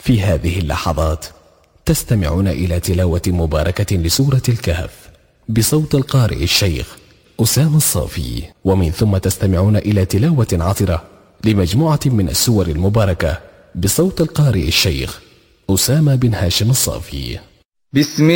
في هذه اللحظات تستمعون إلى تلاوة مباركة لسورة الكهف بصوت القارئ الشيخ أسامة الصافي، ومن ثم تستمعون إلى تلاوة عطرة لمجموعة من السور المباركة بصوت القارئ الشيخ أسامة بن هاشم الصافي. بسم